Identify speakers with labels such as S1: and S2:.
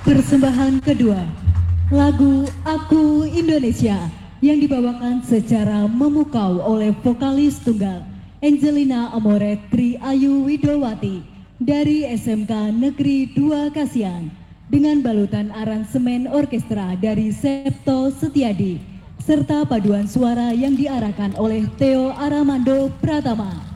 S1: Persembahan kedua, lagu Aku Indonesia yang dibawakan secara memukau oleh vokalis tunggal Angelina Amore Tri Ayu Widowati dari SMK Negeri 2 Kasihan dengan balutan aransemen orkestra dari Septo Setiadi serta paduan suara yang diarahkan oleh Theo Aramando Pratama.